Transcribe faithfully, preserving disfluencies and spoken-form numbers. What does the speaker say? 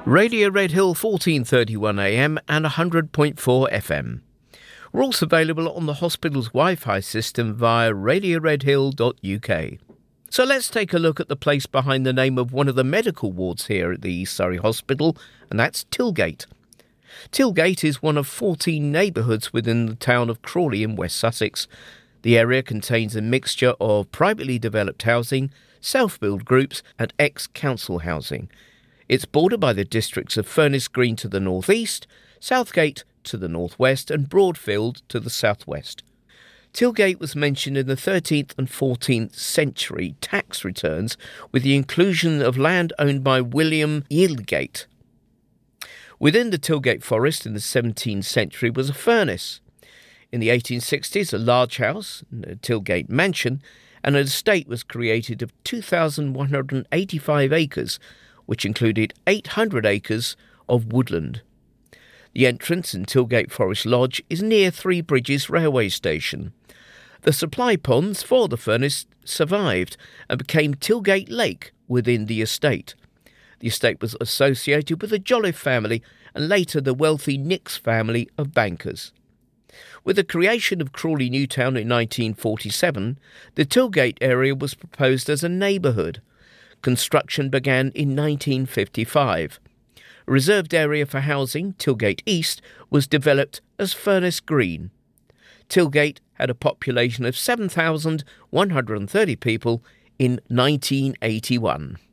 Radio Red Hill fourteen thirty-one A M and one hundred point four F M. We're also available on the hospital's Wi-Fi system via radio red hill dot U K. So let's take a look at the place behind the name of one of the medical wards here at the East Surrey Hospital, and that's Tilgate. Tilgate is one of fourteen neighbourhoods within the town of Crawley in West Sussex. The area contains a mixture of privately developed housing, self-build groups and ex-council housing. It's bordered by the districts of Furness Green to the northeast, Southgate to the northwest and Broadfield to the southwest. Tilgate was mentioned in the thirteenth and fourteenth century tax returns with the inclusion of land owned by William Yildgate. Within the Tilgate Forest in the seventeenth century was a furnace. In the eighteen sixties, a large house, the Tilgate Mansion, and an estate was created of two thousand one hundred eighty-five acres, which included eight hundred acres of woodland. The entrance in Tilgate Forest Lodge is near Three Bridges railway station. The supply ponds for the furnace survived and became Tilgate Lake within the estate. The estate was associated with the Jolliffe family and later the wealthy Nix family of bankers. With the creation of Crawley New Town in nineteen forty-seven, the Tilgate area was proposed as a neighbourhood. Construction began in nineteen fifty-five. A reserved area for housing, Tilgate East, was developed as Furness Green. Tilgate had a population of seven thousand one hundred thirty people in nineteen eighty-one.